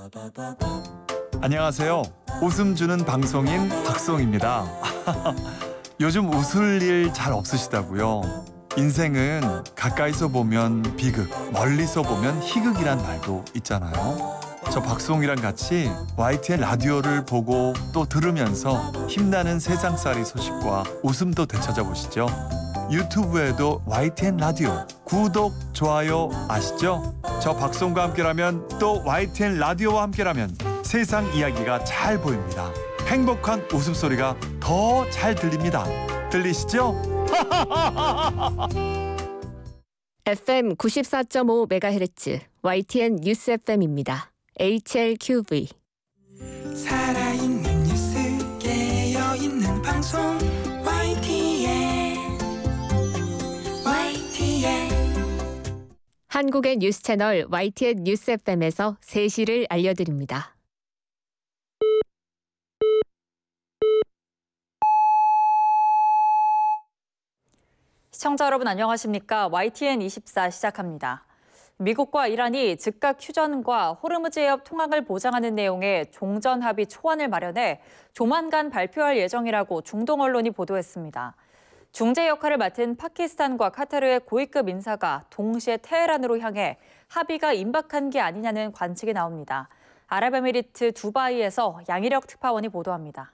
안녕하세요. 웃음 주는 방송인 박송입니다. 요즘 웃을 일 잘 없으시다고요? 인생은 가까이서 보면 비극, 멀리서 보면 희극이란 말도 있잖아요. 저 박송이랑 같이 YTN 라디오를 보고 또 들으면서 힘나는 세상살이 소식과 웃음도 되찾아보시죠. 유튜브에도 YTN 라디오 구독, 좋아요 아시죠? 저 박송과 함께라면 또 YTN 라디오와 함께라면 세상 이야기가 잘 보입니다. 행복한 웃음소리가 더 잘 들립니다. 들리시죠? FM 94.5MHz YTN 뉴스 FM입니다. HLQV 살아있는 뉴스 깨어있는 방송 YTN 한국의 뉴스 채널 YTN 뉴스 FM에서 3시를 알려드립니다. 시청자 여러분 안녕하십니까? YTN24 시작합니다. 미국과 이란이 즉각 휴전과 호르무즈 해협 통항을 보장하는 내용의 종전 합의 초안을 마련해 조만간 발표할 예정이라고 중동 언론이 보도했습니다. 중재 역할을 맡은 파키스탄과 카타르의 고위급 인사가 동시에 테헤란으로 향해 합의가 임박한 게 아니냐는 관측이 나옵니다. 아랍에미리트 두바이에서 양희력 특파원이 보도합니다.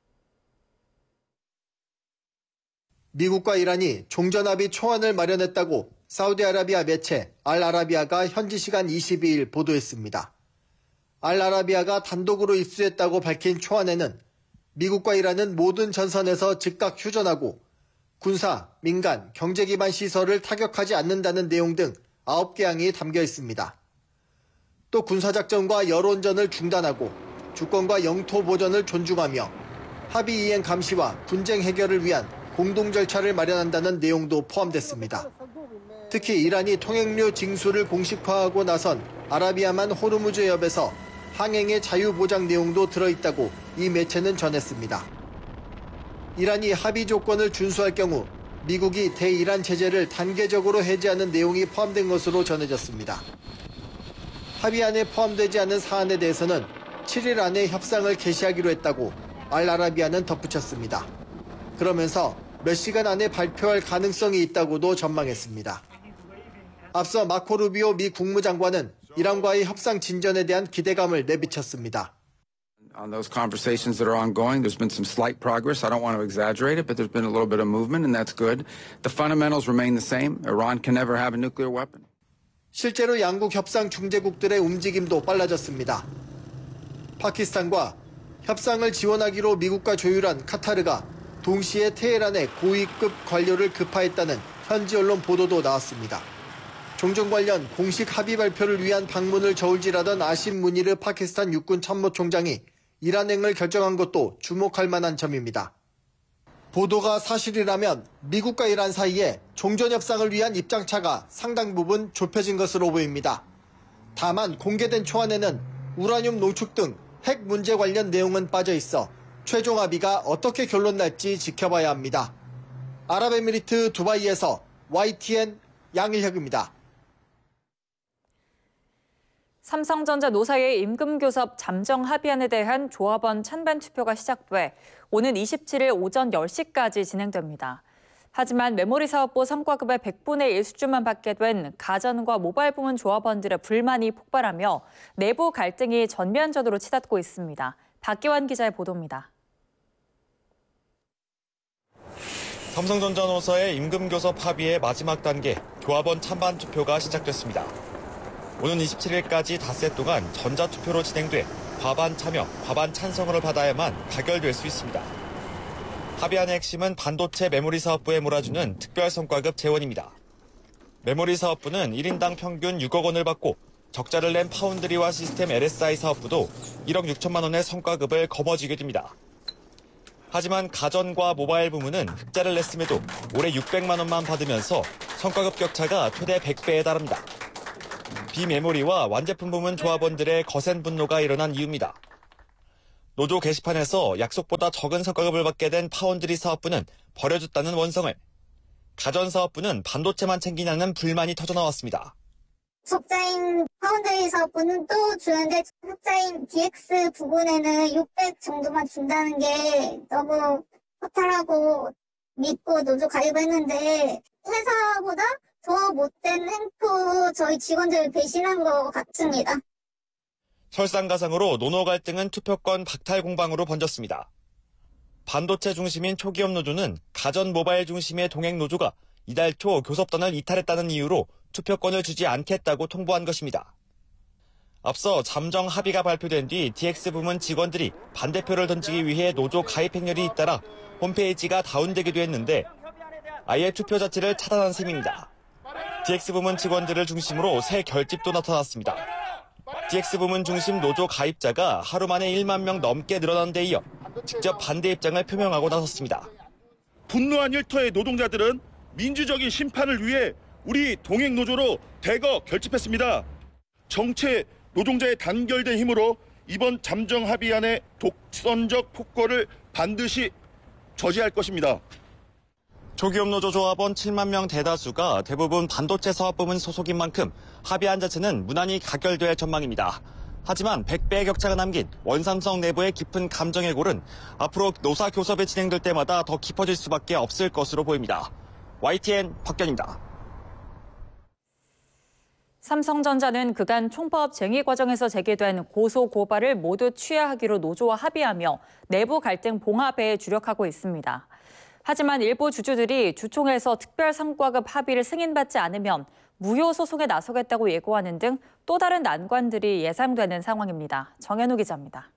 미국과 이란이 종전합의 초안을 마련했다고 사우디아라비아 매체 알아라비아가 현지 시간 22일 보도했습니다. 알아라비아가 단독으로 입수했다고 밝힌 초안에는 미국과 이란은 모든 전선에서 즉각 휴전하고 군사, 민간, 경제 기반 시설을 타격하지 않는다는 내용 등 9개 항이 담겨 있습니다. 또 군사작전과 여론전을 중단하고 주권과 영토 보전을 존중하며 합의 이행 감시와 분쟁 해결을 위한 공동 절차를 마련한다는 내용도 포함됐습니다. 특히 이란이 통행료 징수를 공식화하고 나선 아라비아만 호르무즈 해협에서 항행의 자유 보장 내용도 들어있다고 이 매체는 전했습니다. 이란이 합의 조건을 준수할 경우 미국이 대이란 제재를 단계적으로 해제하는 내용이 포함된 것으로 전해졌습니다. 합의안에 포함되지 않은 사안에 대해서는 7일 안에 협상을 개시하기로 했다고 알아라비아는 덧붙였습니다. 그러면서 몇 시간 안에 발표할 가능성이 있다고도 전망했습니다. 앞서 마코 루비오 미 국무장관은 이란과의 협상 진전에 대한 기대감을 내비쳤습니다. On those conversations that are ongoing, there's been some slight progress. I don't want to exaggerate it, but there's been a little bit of movement, and that's good. The fundamentals remain the same. Iran can never have a nuclear weapon. 실제로 양국 협상 중재국들의 움직임도 빨라졌습니다. 파키스탄과 협상을 지원하기로 미국과 조율한 카타르가 동시에 테헤란에 고위급 관료를 급파했다는 현지 언론 보도도 나왔습니다. 종전 관련 공식 합의 발표를 위한 방문을 저울질하던 아심 무니르 파키스탄 육군 참모총장이 이란행을 결정한 것도 주목할 만한 점입니다. 보도가 사실이라면 미국과 이란 사이에 종전 협상을 위한 입장차가 상당 부분 좁혀진 것으로 보입니다. 다만 공개된 초안에는 우라늄 농축 등 핵 문제 관련 내용은 빠져 있어 최종 합의가 어떻게 결론 날지 지켜봐야 합니다. 아랍에미리트 두바이에서 YTN 양일혁입니다. 삼성전자 노사의 임금교섭 잠정 합의안에 대한 조합원 찬반 투표가 시작돼 오는 27일 오전 10시까지 진행됩니다. 하지만 메모리 사업부 성과급의 100분의 1 수준만 받게 된 가전과 모바일 부문 조합원들의 불만이 폭발하며 내부 갈등이 전면전으로 치닫고 있습니다. 박기환 기자의 보도입니다. 삼성전자 노사의 임금교섭 합의의 마지막 단계 조합원 찬반 투표가 시작됐습니다. 오는 27일까지 닷새 동안 전자투표로 진행돼 과반 참여, 과반 찬성을 받아야만 가결될 수 있습니다. 합의안의 핵심은 반도체 메모리 사업부에 몰아주는 특별성과급 재원입니다. 메모리 사업부는 1인당 평균 6억 원을 받고 적자를 낸 파운드리와 시스템 LSI 사업부도 1억 6천만 원의 성과급을 거머쥐게 됩니다. 하지만 가전과 모바일 부문은 흑자를 냈음에도 올해 600만 원만 받으면서 성과급 격차가 최대 100배에 달합니다. 비메모리와 완제품 부문 조합원들의 거센 분노가 일어난 이유입니다. 노조 게시판에서 약속보다 적은 성과급을 받게 된 파운드리 사업부는 버려줬다는 원성을, 가전 사업부는 반도체만 챙기냐는 불만이 터져나왔습니다. 적자인 파운드웨이 사업부는 또 주는데 흑자인 DX 부분에는 600 정도만 준다는 게 너무 허탈하고 믿고 노조 가입했는데 회사보다 더 못된 행포 저희 직원들 배신한 것 같습니다. 설상가상으로 노노 갈등은 투표권 박탈 공방으로 번졌습니다. 반도체 중심인 초기업 노조는 가전 모바일 중심의 동행 노조가 이달 초 교섭단을 이탈했다는 이유로 투표권을 주지 않겠다고 통보한 것입니다. 앞서 잠정 합의가 발표된 뒤 DX 부문 직원들이 반대표를 던지기 위해 노조 가입 행렬이 잇따라 홈페이지가 다운되기도 했는데 아예 투표 자체를 차단한 셈입니다. DX 부문 직원들을 중심으로 새 결집도 나타났습니다. DX 부문 중심 노조 가입자가 하루 만에 1만 명 넘게 늘어난 데 이어 직접 반대 입장을 표명하고 나섰습니다. 분노한 일터의 노동자들은 민주적인 심판을 위해 우리 동행노조로 대거 결집했습니다. 정체 노동자의 단결된 힘으로 이번 잠정 합의안의 독선적 폭거를 반드시 저지할 것입니다. 초기업 노조 조합원 7만 명 대다수가 대부분 반도체 사업 부문 소속인 만큼 합의안 자체는 무난히 가결될 전망입니다. 하지만 100배의 격차가 남긴 원삼성 내부의 깊은 감정의 골은 앞으로 노사 교섭이 진행될 때마다 더 깊어질 수밖에 없을 것으로 보입니다. YTN 박견입니다. 삼성전자는 그간 총파업 쟁의 과정에서 제기된 고소 고발을 모두 취하하기로 노조와 합의하며 내부 갈등 봉합에 주력하고 있습니다. 하지만 일부 주주들이 주총에서 특별 성과급 합의를 승인받지 않으면 무효 소송에 나서겠다고 예고하는 등 또 다른 난관들이 예상되는 상황입니다. 정현우 기자입니다.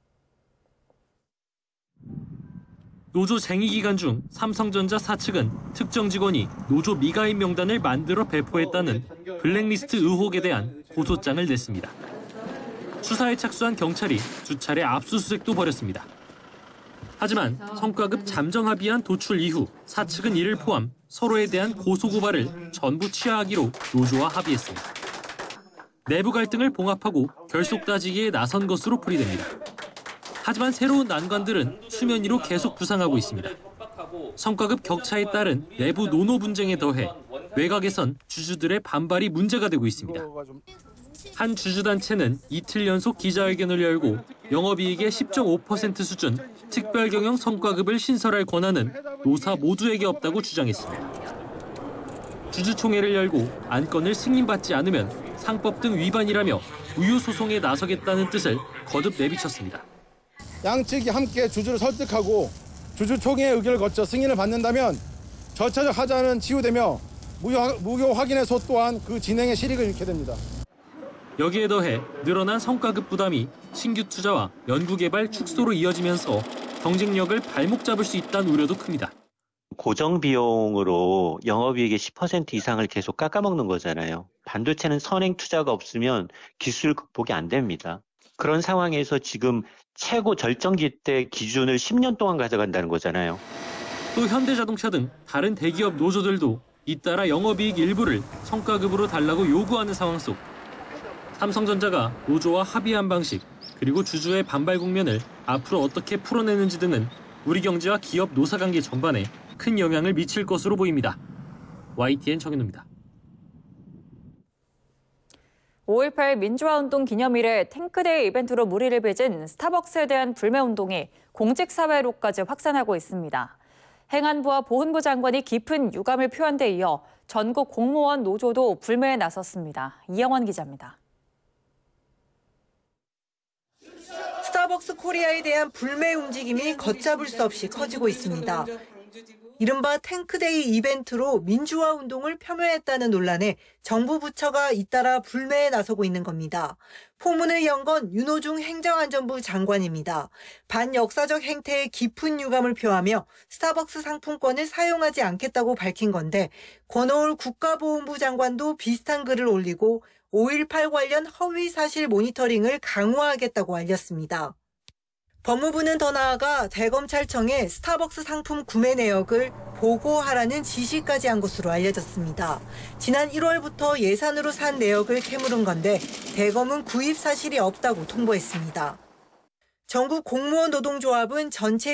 노조 쟁의 기간 중 삼성전자 사측은 특정 직원이 노조 미가입 명단을 만들어 배포했다는 블랙리스트 의혹에 대한 고소장을 냈습니다. 수사에 착수한 경찰이 수차례 압수수색도 벌였습니다. 하지만 성과급 잠정 합의안 도출 이후 사측은 이를 포함 서로에 대한 고소고발을 전부 취하하기로 노조와 합의했습니다. 내부 갈등을 봉합하고 결속 따지기에 나선 것으로 풀이됩니다. 하지만 새로운 난관들은 수면 위로 계속 부상하고 있습니다. 성과급 격차에 따른 내부 노노 분쟁에 더해 외곽에선 주주들의 반발이 문제가 되고 있습니다. 한 주주단체는 이틀 연속 기자회견을 열고 영업이익의 10.5% 수준 특별 경영 성과급을 신설할 권한은 노사 모두에게 없다고 주장했습니다. 주주총회를 열고 안건을 승인받지 않으면 상법 등 위반이라며 무효 소송에 나서겠다는 뜻을 거듭 내비쳤습니다. 양측이 함께 주주를 설득하고 주주총회의 의결을 거쳐 승인을 받는다면 절차적 하자는 치유되며 무효 확인의 소 또한 그 진행의 실익을 잃게 됩니다. 여기에 더해 늘어난 성과급 부담이 신규 투자와 연구개발 축소로 이어지면서 경쟁력을 발목 잡을 수 있다는 우려도 큽니다. 고정 비용으로 영업이익의 10% 이상을 계속 깎아먹는 거잖아요. 반도체는 선행 투자가 없으면 기술 극복이 안 됩니다. 그런 상황에서 지금 최고 절정기 때 기준을 10년 동안 가져간다는 거잖아요. 또 현대자동차 등 다른 대기업 노조들도 잇따라 영업이익 일부를 성과급으로 달라고 요구하는 상황 속 삼성전자가 노조와 합의한 방식 그리고 주주의 반발 국면을 앞으로 어떻게 풀어내는지 등은 우리 경제와 기업 노사관계 전반에 큰 영향을 미칠 것으로 보입니다. YTN 정현우입니다. 5.18 민주화운동 기념일에 탱크데이 이벤트로 물의를 빚은 스타벅스에 대한 불매운동이 공직사회로까지 확산하고 있습니다. 행안부와 보훈부 장관이 깊은 유감을 표한 데 이어 전국 공무원 노조도 불매에 나섰습니다. 이영원 기자입니다. 스타벅스 코리아에 대한 불매 움직임이 걷잡을 수 없이 커지고 있습니다. 이른바 탱크데이 이벤트로 민주화 운동을 폄훼했다는 논란에 정부 부처가 잇따라 불매에 나서고 있는 겁니다. 포문을 연 건 윤호중 행정안전부 장관입니다. 반역사적 행태에 깊은 유감을 표하며 스타벅스 상품권을 사용하지 않겠다고 밝힌 건데 권오울 국가보훈부 장관도 비슷한 글을 올리고 5.18 관련 허위 사실 모니터링을 강화하겠다고 알렸습니다. 법무부는 더 나아가 대검찰청에 스타벅스 상품 구매 내역을 보고하라는 지시까지 한 것으로 알려졌습니다. 지난 1월부터 예산으로 산 내역을 캐물은 건데 대검은 구입 사실이 없다고 통보했습니다. 전국 공무원 노동조합은 전체